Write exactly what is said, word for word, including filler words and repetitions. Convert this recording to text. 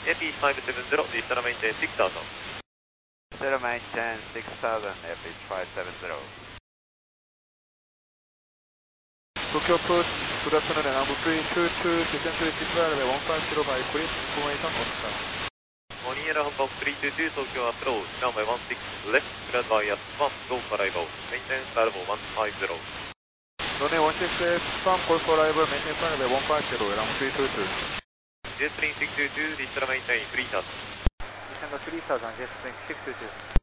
A P five seven zero, restart maintain six thousand. Zero maintain six thousand, A P five seven zero. Tokyo approach, good afternoon, and number three two two, descent to receive runway one five zero by Korea, information on time. Moniera Hong Kong three two two, Tokyo approach, runway one six left, cleared by S one, go for arrival, maintain Salvo one five zero. Runway one six left, farm call for arrival, maintain runway one five zero, runway three two two. Jet three six two two, restart maintain three thousand. Descend three thousand, Jet six two two.